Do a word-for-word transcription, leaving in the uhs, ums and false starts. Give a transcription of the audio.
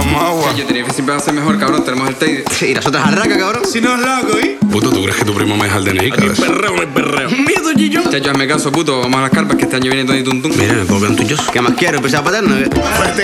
magua. Yo tenía que siempre va a ser mejor, cabrón. Tenemos el Teide. Sí, y las otras arracas, cabrón. Si no es loco, ¿y? Puto, ¿tú crees que tu primo me deja el D N I? Aquí cabeza? perreo, no hay perreo. Miedo, Gillo. Chacho, hazme caso, puto. Vamos a las carpas que este año viene todo y tum tum. Mira, ¿me puedo quedar un tuyo? ¿Qué más quiero? ¿Empezar a paterno? ¿Qué?